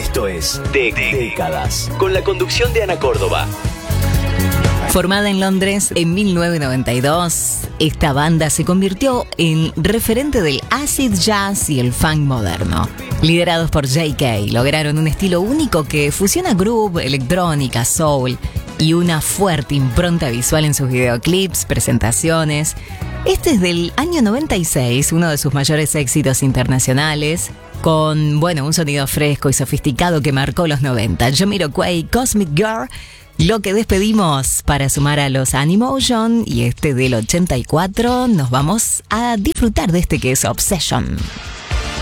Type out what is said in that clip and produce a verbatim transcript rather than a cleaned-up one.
Esto es De Décadas, con la conducción de Ana Córdoba. Formada en Londres en mil novecientos noventa y dos, esta banda se convirtió en referente del acid jazz y el funk moderno. Liderados por J K, lograron un estilo único que fusiona groove, electrónica, soul y una fuerte impronta visual en sus videoclips, presentaciones. Este es del año noventa y seis, uno de sus mayores éxitos internacionales, con, bueno, un sonido fresco y sofisticado que marcó los noventa. Jamiroquai, Cosmic Girl, lo que despedimos para sumar a los Animotion, y este del ochenta y cuatro nos vamos a disfrutar de este que es Obsession.